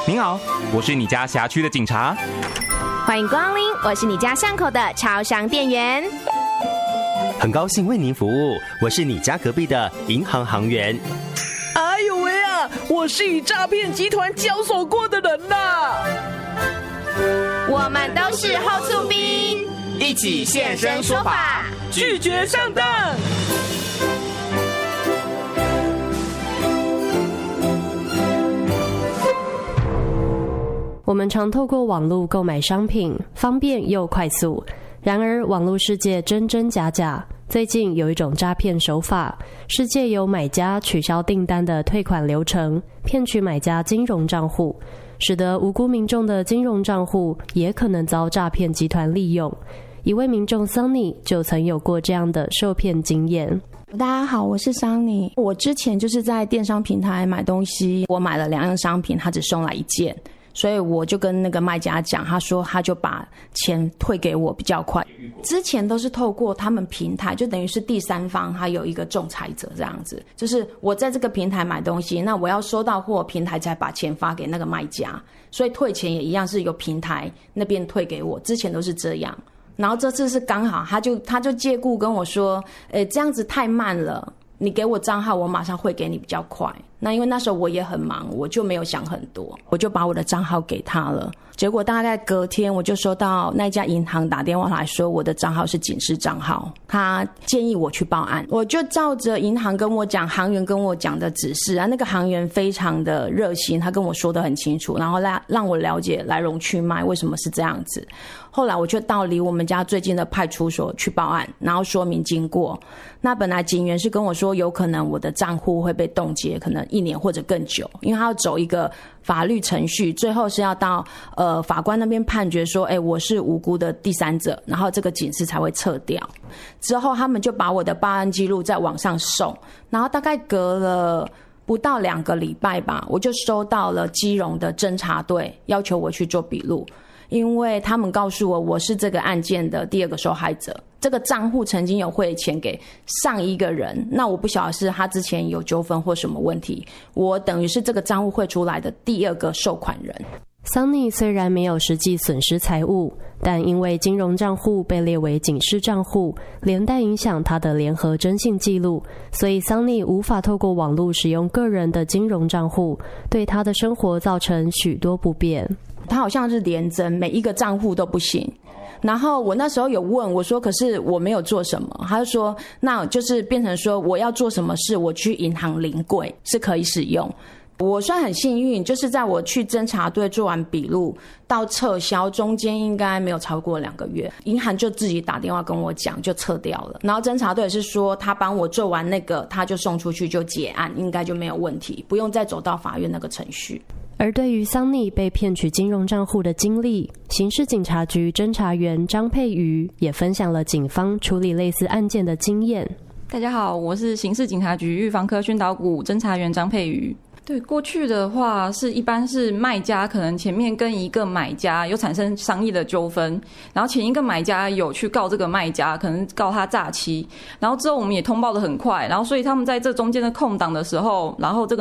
您好，我是你家辖区的警察。 欢迎光临，我是你家巷口的超商店员。 很高兴为您服务，我是你家隔壁的银行行员。 哎呦喂啊，我是与诈骗集团交手过的人啦。 我们都是后厝兵， 一起现身说法， 拒绝上当。 我们常透过网络购买商品，方便又快速。然而，网络世界真真假假。最近有一种诈骗手法，是借由买家取消订单的退款流程，骗取买家金融账户，使得无辜民众的金融账户也可能遭诈骗集团利用。一位民众桑尼就曾有过这样的受骗经验。 大家好，我是桑尼。我之前就是在电商平台买东西，我买了2样商品，他只送来1件。所以我就跟那个卖家讲，他说他就把钱退给我比较快。之前都是透过他们平台，就等于是第三方，他有一个仲裁者这样子，就是我在这个平台买东西，那我要收到货，平台才把钱发给那个卖家，所以退钱也一样是由平台那边退给我。之前都是这样，然后这次是刚好他就借故跟我说，这样子太慢了，你给我账号，我马上会给你比较快。那因为那时候我也很忙，我就没有想很多，我就把我的账号给他了。结果大概隔天我就收到那家银行打电话来说我的账号是警示账号，他建议我去报案。我就照着银行跟我讲，行员跟我讲的指示啊，那个行员非常的热心，他跟我说得很清楚，然后让我了解来龙去脉，为什么是这样子。后来我就到离我们家最近的派出所去报案，然后说明经过。那本来警员是跟我说有可能我的账户会被冻结，可能1年或者更久，因为他要走一个法律程序，最后是要到法官那边判决说我是无辜的第三者，然后这个警示才会撤掉。之后他们就把我的报案记录在网上送，然后大概隔了不到2个礼拜吧，我就收到了基隆的侦查队要求我去做笔录，因为他们告诉我是这个案件的第2个受害者，这个账户曾经有汇钱给上一个人，那我不晓得是他之前有纠纷或什么问题，我等于是这个账户汇出来的第2个受款人。 桑尼虽然没有实际损失财物，但因为金融账户被列为警示账户，连带影响他的联合征信记录，所以桑尼无法透过网络使用个人的金融账户，对他的生活造成许多不便。 他好像是连征，每一个账户都不行。然后我那时候有问我说，可是我没有做什么，他就说那就是变成说我要做什么事，我去银行临柜是可以使用。我算很幸运，就是在我去侦查队做完笔录到撤销中间应该没有超过2个月，银行就自己打电话跟我讲就撤掉了，然后侦查队是说他帮我做完那个他就送出去就结案，应该就没有问题，不用再走到法院那个程序。 而对于桑尼被骗取金融账户的经历，刑事警察局侦查员张佩瑜也分享了警方处理类似案件的经验。 大家好，我是刑事警察局预防科宣导股侦查员张佩瑜。对，过去的话一般是卖家可能前面跟一个买家有产生商业的纠纷，然后前一个买家有去告这个卖家，可能告他诈欺，然后之后我们也通报的很快，然后所以他们在这中间的空档的时候，然后这个